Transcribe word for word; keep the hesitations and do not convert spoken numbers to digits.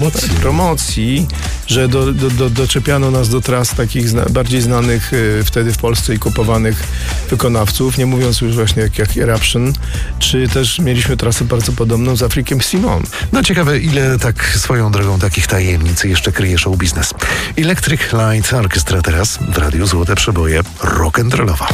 promocji, że do, do, do, doczepiano nas do tras takich zna, bardziej znanych y, wtedy w Polsce i kupowanych wykonawców, nie mówiąc już właśnie jak, jak Eruption, czy też mieliśmy trasę bardzo podobną z Afrikiem Simon. No ciekawe, ile tak swoją drogą takich tajemnic jeszcze kryje show biznes. Electric Light Orchestra teraz w Radiu Złote Przeboje rock'n'rollowa.